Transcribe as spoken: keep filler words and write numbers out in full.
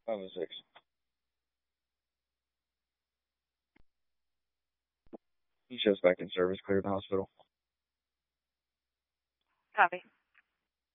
five oh six. He shows back in service, clear the hospital. Copy.